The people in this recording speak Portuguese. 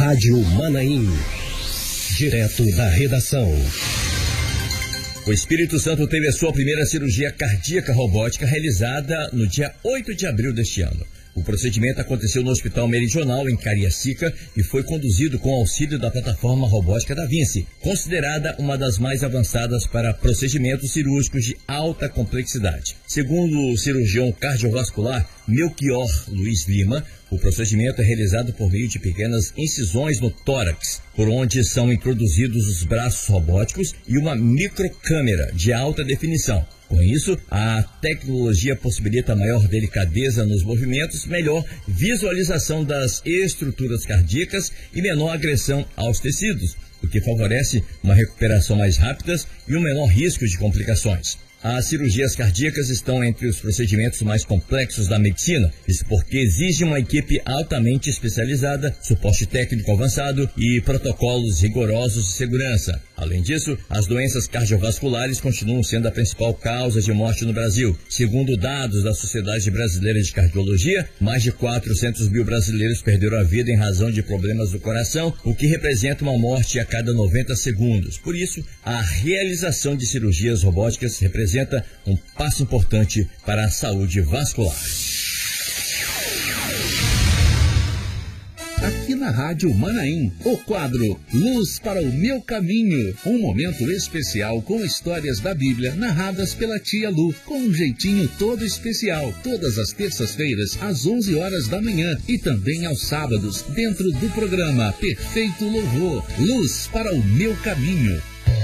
Rádio Manaim. Direto da redação. O Espírito Santo teve a sua primeira cirurgia cardíaca robótica realizada no dia 8 de abril deste ano. O procedimento aconteceu no Hospital Meridional, em Cariacica, e foi conduzido com auxílio da plataforma robótica da Vinci, considerada uma das mais avançadas para procedimentos cirúrgicos de alta complexidade. Segundo o cirurgião cardiovascular Melchior Luiz Lima, o procedimento é realizado por meio de pequenas incisões no tórax, por onde são introduzidos os braços robóticos e uma microcâmera de alta definição. Com isso, a tecnologia possibilita maior delicadeza nos movimentos, melhor visualização das estruturas cardíacas e menor agressão aos tecidos, o que favorece uma recuperação mais rápida e um menor risco de complicações. As cirurgias cardíacas estão entre os procedimentos mais complexos da medicina, isso porque exige uma equipe altamente especializada, suporte técnico avançado e protocolos rigorosos de segurança. Além disso, as doenças cardiovasculares continuam sendo a principal causa de morte no Brasil. Segundo dados da Sociedade Brasileira de Cardiologia, mais de 400 mil brasileiros perderam a vida em razão de problemas do coração, o que representa uma morte a cada 90 segundos. Por isso, a realização de cirurgias robóticas representa um passo importante para a saúde vascular. Aqui na Rádio Manaim, o quadro Luz para o Meu Caminho. Um momento especial com histórias da Bíblia narradas pela tia Lu, com um jeitinho todo especial. Todas as terças-feiras, às 11 horas da manhã e também aos sábados, dentro do programa Perfeito Louvor. Luz para o Meu Caminho.